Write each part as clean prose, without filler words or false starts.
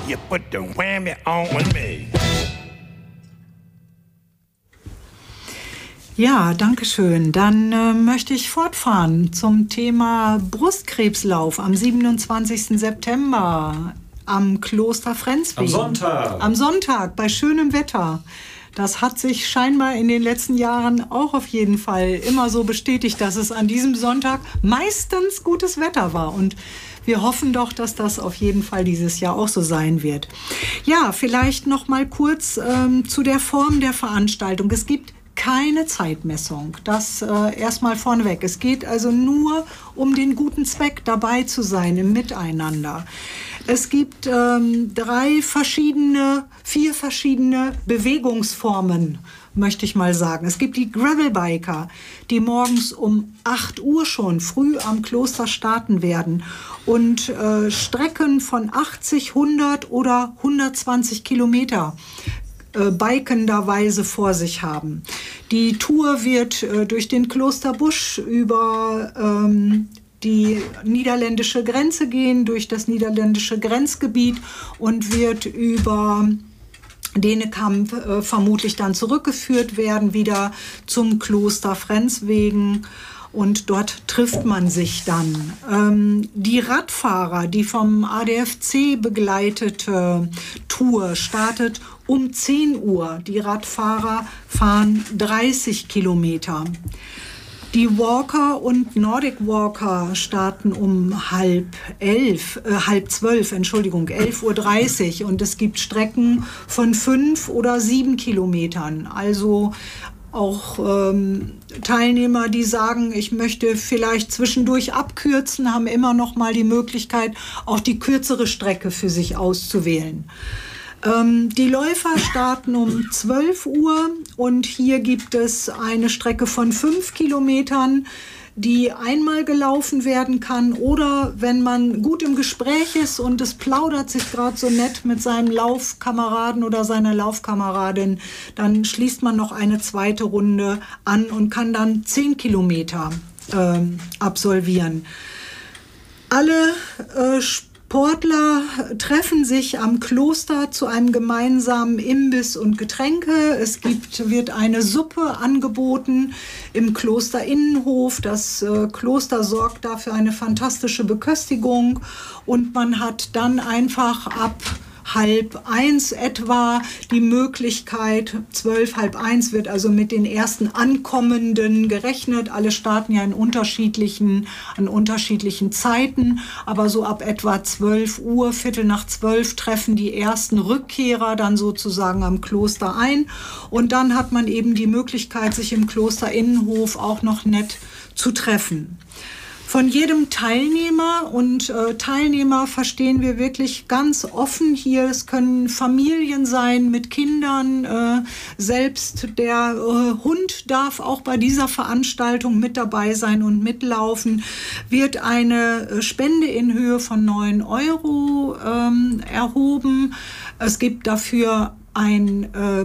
you put the whammy on me. Ja, danke schön. Dann möchte ich fortfahren zum Thema Brustkrebslauf am 27. September am Kloster Frenswegen. Am Sonntag, bei schönem Wetter. Das hat sich scheinbar in den letzten Jahren auch auf jeden Fall immer so bestätigt, dass es an diesem Sonntag meistens gutes Wetter war. Und wir hoffen doch, dass das auf jeden Fall dieses Jahr auch so sein wird. Ja, vielleicht noch mal kurz zu der Form der Veranstaltung. Es gibt keine Zeitmessung, das erstmal vorneweg. Es geht also nur um den guten Zweck, dabei zu sein im Miteinander. Es gibt 4 verschiedene Bewegungsformen, möchte ich mal sagen. Es gibt die Gravelbiker, die morgens um 8 Uhr schon früh am Kloster starten werden und Strecken von 80, 100 oder 120 Kilometer bikenderweise vor sich haben. Die Tour wird durch den Klosterbusch über die niederländische Grenze gehen, durch das niederländische Grenzgebiet und wird über Denekamp vermutlich dann zurückgeführt werden, wieder zum Kloster Frenswegen. Und dort trifft man sich dann. Die Radfahrer, die vom ADFC begleitete Tour startet um 10 Uhr. Die Radfahrer fahren 30 Kilometer. Die Walker und Nordic Walker starten um 11:30 Uhr. Und es gibt Strecken von 5 oder 7 Kilometern. Also auch Teilnehmer, die sagen, ich möchte vielleicht zwischendurch abkürzen, haben immer noch mal die Möglichkeit, auch die kürzere Strecke für sich auszuwählen. Die Läufer starten um 12 Uhr und hier gibt es eine Strecke von 5 Kilometern, die einmal gelaufen werden kann, oder wenn man gut im Gespräch ist und es plaudert sich gerade so nett mit seinem Laufkameraden oder seiner Laufkameradin, dann schließt man noch eine zweite Runde an und kann dann 10 Kilometer absolvieren. Alle Sportler treffen sich am Kloster zu einem gemeinsamen Imbiss und Getränke. Es wird eine Suppe angeboten im Klosterinnenhof. Das Kloster sorgt dafür eine fantastische Beköstigung und man hat dann einfach ab 12:30 etwa die Möglichkeit, 12, 12:30 wird also mit den ersten Ankommenden gerechnet. Alle starten ja an unterschiedlichen Zeiten, aber so ab etwa 12 Uhr, 11:45 treffen die ersten Rückkehrer dann sozusagen am Kloster ein. Und dann hat man eben die Möglichkeit, sich im Klosterinnenhof auch noch nett zu treffen. Von jedem Teilnehmer, und Teilnehmer verstehen wir wirklich ganz offen hier. Es können Familien sein mit Kindern. Selbst der Hund darf auch bei dieser Veranstaltung mit dabei sein und mitlaufen. Wird eine Spende in Höhe von 9 Euro erhoben. Es gibt dafür ein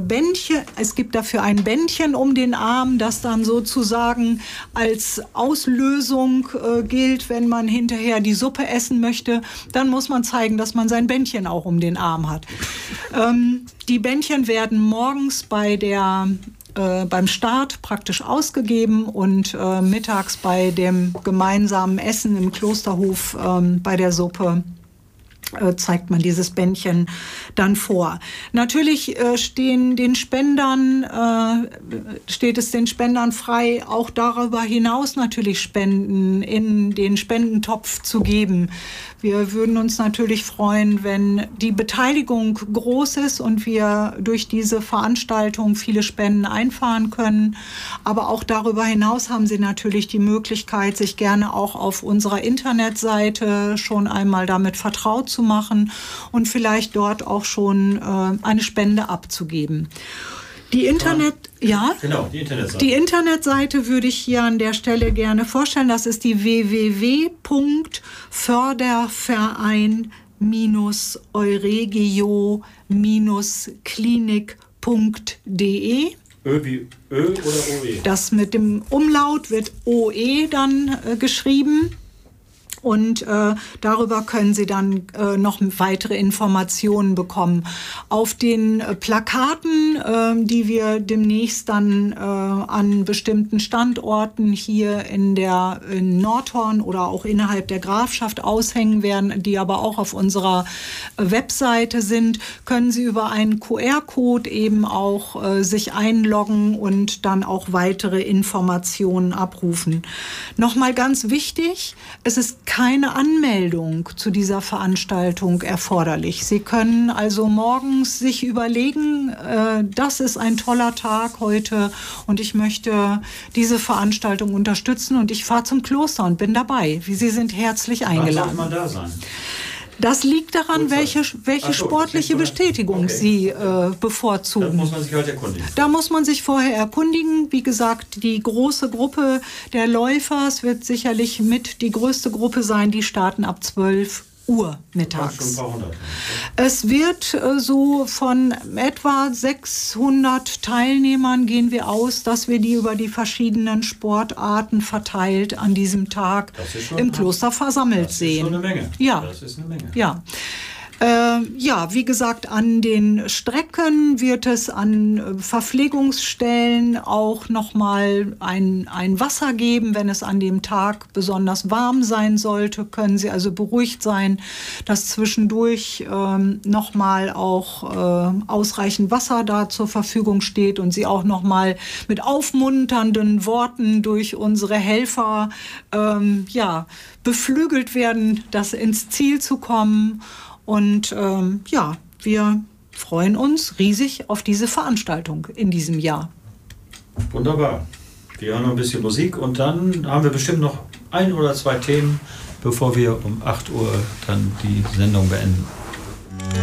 Bändchen um den Arm, das dann sozusagen als Auslösung gilt, wenn man hinterher die Suppe essen möchte. Dann muss man zeigen, dass man sein Bändchen auch um den Arm hat. Die Bändchen werden morgens beim Start praktisch ausgegeben und mittags bei dem gemeinsamen Essen im Klosterhof bei der Suppe zeigt man dieses Bändchen dann vor. Natürlich steht es den Spendern frei, auch darüber hinaus natürlich Spenden in den Spendentopf zu geben. Wir würden uns natürlich freuen, wenn die Beteiligung groß ist und wir durch diese Veranstaltung viele Spenden einfahren können. Aber auch darüber hinaus haben Sie natürlich die Möglichkeit, sich gerne auch auf unserer Internetseite schon einmal damit vertraut zu machen und vielleicht dort auch schon eine Spende abzugeben. Die Internetseite würde ich hier an der Stelle gerne vorstellen. Das ist die www.förderverein-euregio-klinik.de. Ö wie Ö oder OE? Das mit dem Umlaut wird OE dann geschrieben. Und darüber können Sie dann noch weitere Informationen bekommen. Auf den Plakaten, die wir demnächst dann an bestimmten Standorten hier in Nordhorn oder auch innerhalb der Grafschaft aushängen werden, die aber auch auf unserer Webseite sind, können Sie über einen QR-Code eben auch sich einloggen und dann auch weitere Informationen abrufen. Nochmal ganz wichtig, es ist keine Anmeldung zu dieser Veranstaltung erforderlich. Sie können also morgens sich überlegen, das ist ein toller Tag heute und ich möchte diese Veranstaltung unterstützen und ich fahre zum Kloster und bin dabei. Sie sind herzlich eingeladen. Wann sollte man da sein? Das liegt daran, welche sportliche Bestätigung Sie bevorzugen. Da muss man sich halt erkundigen. Da muss man sich vorher erkundigen. Wie gesagt, die große Gruppe der Läufer, es wird sicherlich mit die größte Gruppe sein, die starten ab 12 Uhr mittags. Es wird so von etwa 600 Teilnehmern gehen wir aus, dass wir die über die verschiedenen Sportarten verteilt an diesem Tag im Kloster versammelt sehen. Das ist schon eine Menge. Ja. Das ist eine Menge. Ja. Wie gesagt, an den Strecken wird es an Verpflegungsstellen auch nochmal ein Wasser geben. Wenn es an dem Tag besonders warm sein sollte, können Sie also beruhigt sein, dass zwischendurch nochmal auch ausreichend Wasser da zur Verfügung steht und Sie auch nochmal mit aufmunternden Worten durch unsere Helfer beflügelt werden, das ins Ziel zu kommen. Und wir freuen uns riesig auf diese Veranstaltung in diesem Jahr. Wunderbar. Wir hören noch ein bisschen Musik und dann haben wir bestimmt noch 1 oder 2 Themen, bevor wir um 8 Uhr dann die Sendung beenden.